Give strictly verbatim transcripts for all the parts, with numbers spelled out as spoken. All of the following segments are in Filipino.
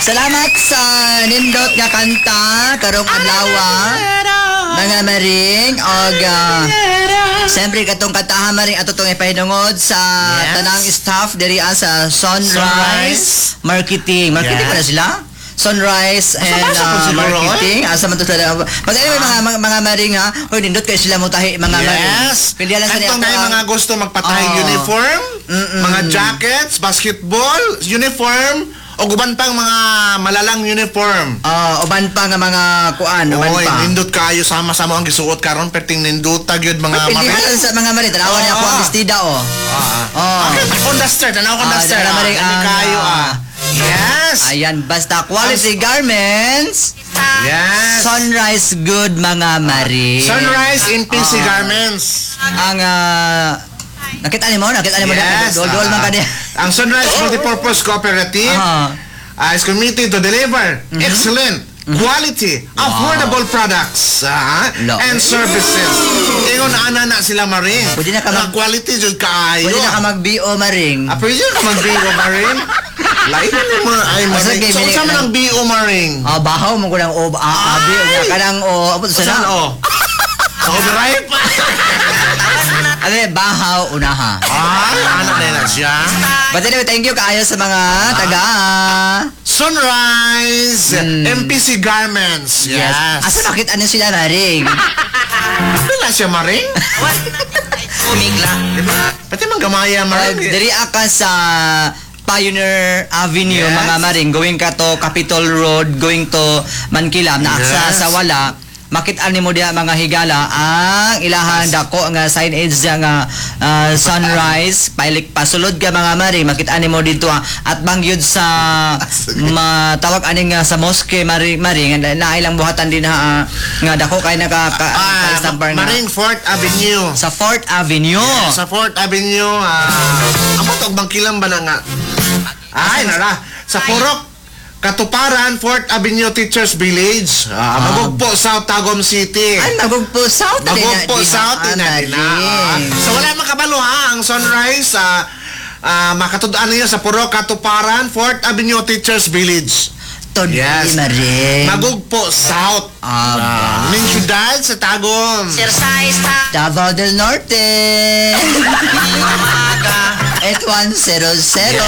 Salamat sa nindot nga kanta karong adlaw mga maring og uh, siyempre katong kantahan maring ato tong ipahinungod sa Yes. tanang staff diri ah, sa Sunrise, Sunrise. Marketing. Marketing Yes. pala sila? Sunrise and Basta-basta po uh, siguro, marketing. Asa man to sa pag ano mga, mga mga maring ha. Hoy nindot kay sila mo tahi mga maring. Yes. Pili lang sa Kantong niya tayo mga gusto magpatahing Oo. uniform, Mm-mm. mga jackets, basketball, uniform, o guban pang mga malalang uniform. Ah, uban pa nga mga kuan, uban Oy, pa. nindot kayo sama-sama ang gisuot karon perting ninduta gyud mga Pili maring. lang sa mga maring. Tanawan niya ako ang Oo. bestida oh. Ah, Oh. okay, ako understand. Ano ako Ah, understand? dala Ah, maring ano ang, kayo ah, ah. Yes. Ayan, basta quality garments. Yes. Sunrise good mga mari. Sunrise in P C Ah. Garments. Ang ah, nakita ni mo, nakita ni mo Yes. na dol-dol man ah, kaniya. Ang Sunrise Multipurpose Cooperative Ah. uh, is committed to deliver excellent quality, affordable products ah, Lo. and services. Ingon ana na sila maring. Pwede na ka Ang mag- quality jud kaayo. Pwede na ka mag-B O maring. Ah, pwede na ka mag-B O maring. Lain na mo ay Asa maring. kay So bili sa ka man ng- ang B O maring. Ah, bahaw mo ko ng o ah, abi Ay! o kanang o apo sa Saan na. oh? Copyright pa. Ano bahaw unaha. Ay, anak na na siya. But anyway, thank you kaayo sa mga taga. Sunrise Mm. M P C Garments. Yes. Asa nakita niyo sila maring? Wala siya maring. Umigla. Pati man gamaya Uh, maring. diri ka sa Pioneer Avenue Yes. mga maring going ka to Capitol Road going to Mankilam na aksa Yes. sa wala makit-an nimo diha mga higala ang ilahan dako nga signage diya nga ah, Sunrise pailik pasulod ka mga maring makit-an nimo dito ah. At bangyud sa matawag ani nga sa mosque maring maring na ilang buhatan din ha ah, nga dako kay naka ka, Ah, ka-estampar nga Maring Fourth Avenue. sa Fourth Avenue. Sa Fourth Avenue, ah, amo to bangkilan ba na nga? Ay, nara. Sa Purok, Katuparan, Fourth Avenue Teachers Village. Ah, Magugpo, South Tagum City. Ay, magugpo South na din na- Magugpo, din na- South, ah, ina din na. maring. Ah, So, wala makabalo ha. Ang Sunrise, ah, ah, makatudaan niyo sa Purok, Katuparan, Fourth Avenue Teachers Village. Tod Yes. maring. Magugpo, South. Aba. Ah, Ning syudad sa Tagum. Davao del Norte. eight one zero zero.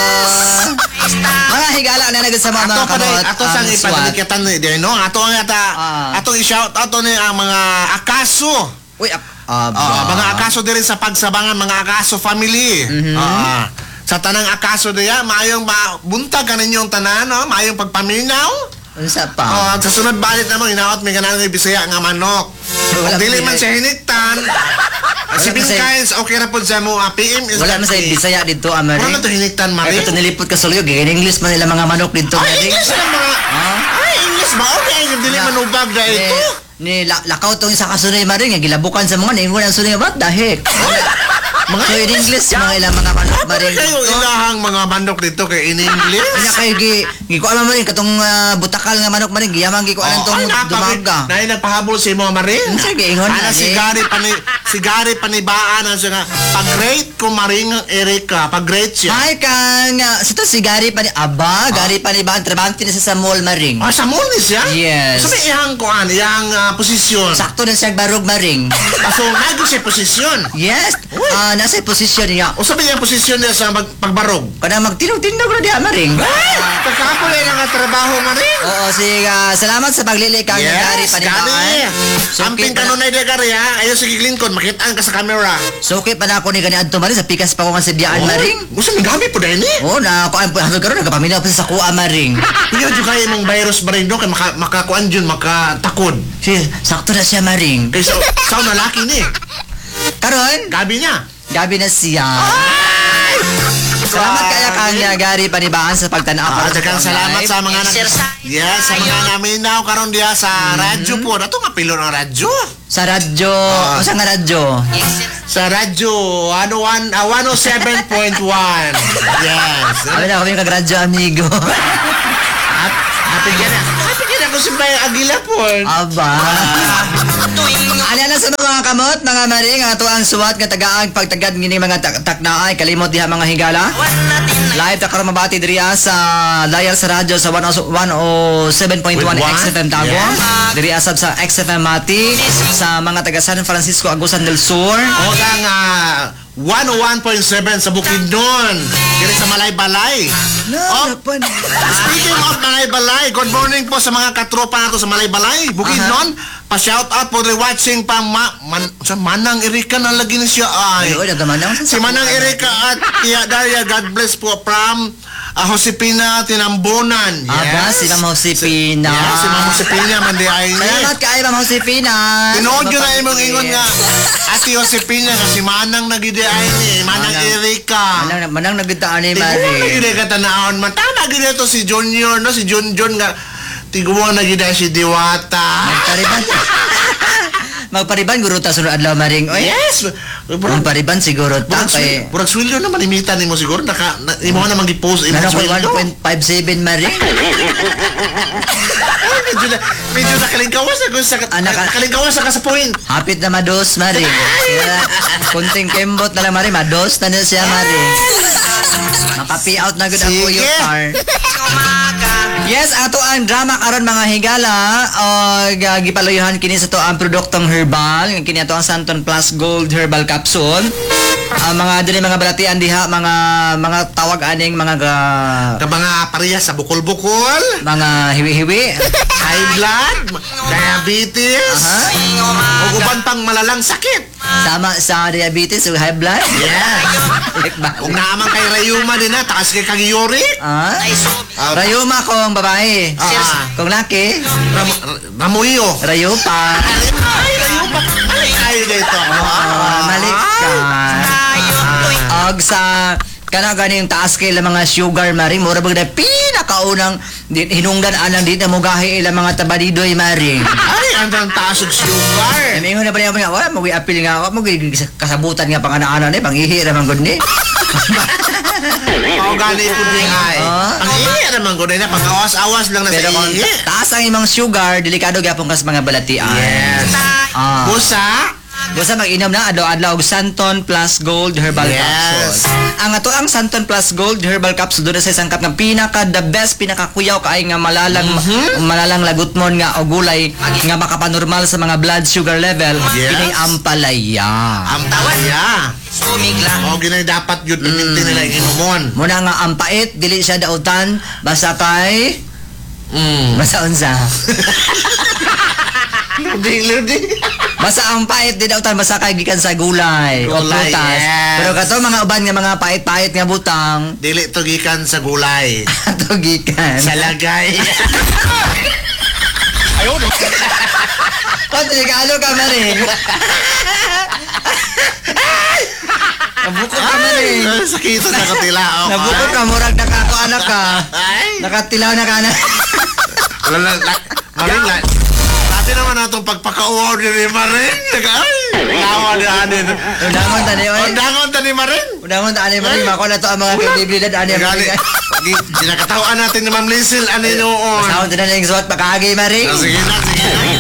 Mga higala na nagad sa mga Ato pa kamot. ato sang ang SWAT. ipadikatan ni di no. Ato ang ata Ah. ato i-shout out ni ang mga akaso. Uy, ak- aba. Ah, mga akaso diri sa pagsabangan mga akaso family. Mhm. Ah, sa tanang akaso diya maayong buntag kaninyong tanan no, maayong pagpaminaw. Unsa pa? Oh, sa sunod balit namo inaot mi kanang Bisaya nga manok. Wala Dili man man siya- siya hiniktan. Si man siya- Binkines okay ra pud sa mo ah, P M is Wala man sa okay. Bisaya dito, Wala Amari. man to hiniktan Ay, mari. kato nilipot ka sulyo. Gaya English man nila mga manok dito, Ay, Mari. English na mga... Ay, English ba? Okay, yung dili Na- manubag na ito. Ni, ni la, lakaw tong isa kasunay Mari. Nga gilabukan sa mga ningon ang sunay. What the heck? Mga So, in English, mga ilang mga manok Mari. kayo ilahang mga manok dito kay in English. Kanya kay gi gi ko alam Mari katong ah, butakal nga manok Mari. Giyamang gi ko alam tong dumaga. Na nagpahabol si mo, Mari. Sige, ingon na, Ana eh. si Gary pani si Gary panibaan ang siya nga pag-rate ko maring Erika, pag-rate siya. Hi kang uh, sito si Gary pa ni Aba, Gary pa ni Bang trabante na siya sa mall Maring. Ah, sa mall ni siya? Yes. Sabi ihang kuan, ihang ah, posisyon. Sakto na siya barog Maring. Ah, so, naging siya posisyon. Yes. Ah, nasa posisyon niya. O sabi niya ang posisyon niya sa mag- pagbarog. Kada magtinog-tinog na diha Maring. Ay! Kakapol ay nakatrabaho, Maring. Oo, sige. ah, salamat sa paglili kang Gary pa ni Bang. Gary. Amping pa na, kanunay de Gary ha. Ayaw sige lingkod, makitaan ka sa camera. suki pa na ako ni gani adto Maring sa pikas pa ko nga sa diyaan Maring. Gusto mo gabi po dahil ni? Oo, na ako ang hanggang karon nagapaminaw pa sa kuha Maring. Hindi ko kaya mong virus ba rin doon, kaya maka, makakuan dyan, makatakod. Si, sakto na siya Maring. Kaya sa, sa na laki ni. Karon, Gabi niya. gabi na siya. Salamat kaya kang Gary Panibaan sa pagtanaw Ah, para daghang sa salamat live. sa mga nag... Yes, sa mga naminaw karon diya sa radyo po. Dato nga pilo ng radyo. Sa radyo. Ah. O sa nga radyo? Sa radyo, ano, one, uh, one oh seven point one. Yes. Sabi na kami kag-radyo, amigo. Happy ka na. Happy ka na kung si Bayan Aguila po. Aba. Ano na sa mga kamot, mga mari, nga ito ang suwat nga tagaag pagtagad ngini mga tak taknaay, kalimot diha mga higala. Live ta karon mabati diriya sa dial sa radyo sa one oh seven point one X F M Tago. Yes. Diri asab sa X F M Mati sa mga taga San Francisco Agusan del Sur. O ang ah, one oh one point seven sa Bukidnon. Diri sa Malay-Balay. No, Oh, speaking of Malay-Balay, good morning po sa mga katropa nato sa Malay-Balay. Bukidnon, pa-shout out po rin watching pang ma man, sa Manang Erika na lagi na siya ay. Ay, nagdaman na Si Manang Erika at Tia Daria, God bless po from uh, Josepina Tinambunan. Aba, si Ma'am Josepina. Yeah, si Ma'am Josepina man di ay. Salamat kay Ma'am Josepina. Tinood yun na imong ingon nga. Ate Josepina kasi Manang nagidi ay ni. Manang Manang. Erika. Manang manang nagdaan ni Tiguan Mari. nagidi ka tanahon man. Tama gidi to si Junior no si Jun Jun nga. Tiguan nagidi si Diwata. Magpariban. Magpariban guro ta sunod adlaw maring. Oy. Yes. Magpariban siguro ta Burag kay swildo, burag swildo naman imitan nimo siguro naka na, imo na magi-post imo Ano ko swildo. one point five seven maring. Medyo na medyo nakalingkawas ako sa Ah, naka- nakalingkawas ka sa point. Hapit na mados maring. Kaya kunting kembot na lang maring mados na na siya maring. Makapi out na gud ako Sige. yung car. Yes, ato ang drama karon mga higala og uh, gipalayuhan kini sa to ang produktong herbal, kini ato ang Santon Plus Gold Herbal Capsule. Ang mga dili mga balatian diha mga mga tawag aning mga ga- Ka mga parehas sa bukol-bukol, mga hiwi-hiwi. high blood, diabetes, Aha. o uban pang malalang sakit. Sama sa diabetes o high blood. Yes. Like ba? Kung naman kay rayuma din na, takas kay kag uric. Ah? Ah, Rayuma kong babae. Ah. Kung laki, Ram- Ramuyo. rayupa. Ay, rayuma. Ay, ay, dito. Ah, malik ka. Og sa kana ganing taas kay ilang mga sugar mari mura bang na pinakaunang di- hinungdan anang di na mo gahi ilang mga tabalidoy mari. Ay, ang taas og sugar. Mingon na ba niya nga, wala mo apil nga ako mo kasabutan nga pang ana-ana ni pangihi ra man gud ni. Mao gani ko din ay. Ah. Ang iya naman ko na pang-awas-awas lang na Pero sa kung ihi. taas ang imong sugar, delikado gyapon kas mga balatian. Yes. Ah. Busa. Basta mag-inom na adlaw-adlaw og Santon Plus Gold Herbal Yes. Capsule. Ang ato ang Santon Plus Gold Herbal Capsule doon sa isang kap ng pinaka the best pinakakuyaw kaay nga malalang malalang lagutmon nga og gulay nga makapanormal sa mga blood sugar level Yes. kining ampalaya. Ang palaya. O ginay dapat yun pinintin nila yung inumon. Muna nga ang pait dili siya dautan basta kay Mm. basta unsa. Ludi, ludi. Basta ang pait di dautan basta kay gikan sa gulay o Gulay, prutas. yes. Pero kato mga uban nga mga pait-pait nga butang Dili to gikan sa gulay. ato gikan. Sa lagay. Pati regalo ka maring. Nabuko ka maring. Ay, sakito na katilaok. Nabuko ka murag nakako anak ka. Ay. Nakatilaw na ka na. Wala la. Maring la. Dati naman natong pagpaka-order ni Maring. Ay. Tawa ni Anin. Undangon tani oy. Undangon ta ni Maring. Undangon tani maring mako na to ang mga kredibilidad ani ang Gali. Ginakatawan natin ni Ma'am Lizel. Ano yun? Sound na ning suot pakagi maring. Sige na, sige na.